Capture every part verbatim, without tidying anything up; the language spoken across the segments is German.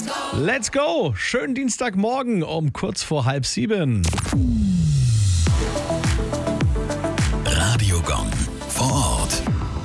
Let's go! Schönen Dienstagmorgen um kurz vor halb sieben. Radiogong vor Ort.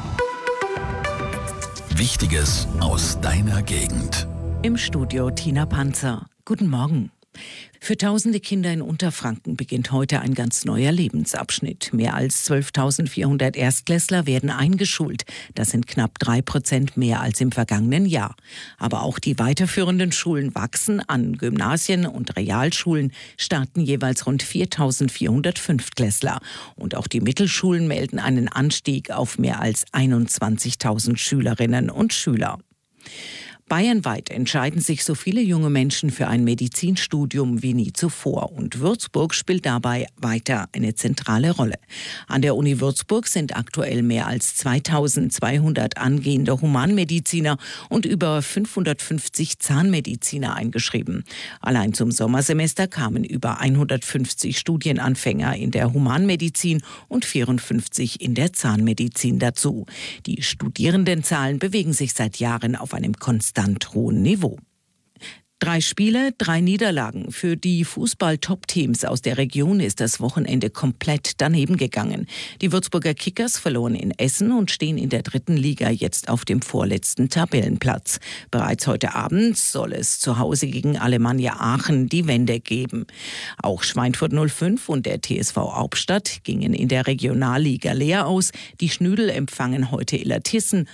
Wichtiges aus deiner Gegend. Im Studio Tina Panzer. Guten Morgen. Für tausende Kinder in Unterfranken beginnt heute ein ganz neuer Lebensabschnitt. Mehr als zwölftausendvierhundert Erstklässler werden eingeschult. Das sind knapp drei Prozent mehr als im vergangenen Jahr. Aber auch die weiterführenden Schulen wachsen. An Gymnasien und Realschulen starten jeweils rund viertausendvierhundert Fünftklässler. Und auch die Mittelschulen melden einen Anstieg auf mehr als einundzwanzigtausend Schülerinnen und Schüler. Bayernweit entscheiden sich so viele junge Menschen für ein Medizinstudium wie nie zuvor. Und Würzburg spielt dabei weiter eine zentrale Rolle. An der Uni Würzburg sind aktuell mehr als zweitausendzweihundert angehende Humanmediziner und über fünfhundertfünfzig Zahnmediziner eingeschrieben. Allein zum Sommersemester kamen über hundertfünfzig Studienanfänger in der Humanmedizin und vierundfünfzig in der Zahnmedizin dazu. Die Studierendenzahlen bewegen sich seit Jahren auf einem konstanten hohen Niveau. Drei Spiele, drei Niederlagen. Für die Fußball-Top-Teams aus der Region ist das Wochenende komplett daneben gegangen. Die Würzburger Kickers verloren in Essen und stehen in der dritten Liga jetzt auf dem vorletzten Tabellenplatz. Bereits heute Abend soll es zu Hause gegen Alemannia Aachen die Wende geben. Auch Schweinfurt null fünf und der T S V Hauptstadt gingen in der Regionalliga leer aus. Die Schnüdel empfangen heute Illertissen